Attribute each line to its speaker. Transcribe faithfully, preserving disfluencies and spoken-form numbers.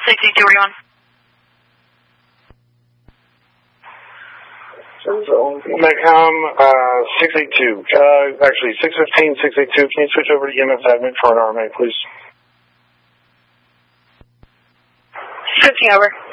Speaker 1: six eight two, where are you on?
Speaker 2: Metcom, uh, six eight two. Uh, actually, six fifteen, six eight two. Can you switch over to E M S admin for an R M A, please?
Speaker 1: Switching over.